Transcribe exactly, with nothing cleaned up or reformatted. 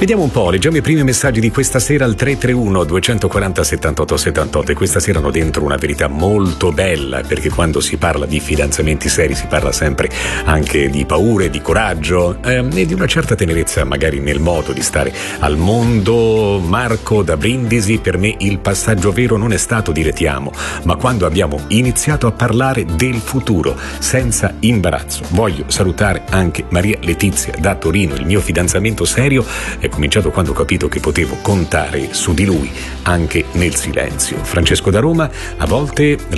Vediamo un po', leggiamo i primi messaggi di questa sera al tre tre uno due quattro zero settantotto settantotto, e questa sera hanno dentro una verità molto bella, perché quando si parla di fidanzamenti seri si parla sempre anche di paure, di coraggio ehm, e di una certa tenerezza magari nel modo di stare al mondo. Marco da Brindisi: per me il passaggio vero non è stato dire ti amo, ma quando abbiamo iniziato a parlare del futuro senza imbarazzo. Voglio salutare anche Maria Letizia da Torino. Il mio fidanzamento serio è cominciato quando ho capito che potevo contare su di lui anche nel silenzio. Francesco da Roma: a volte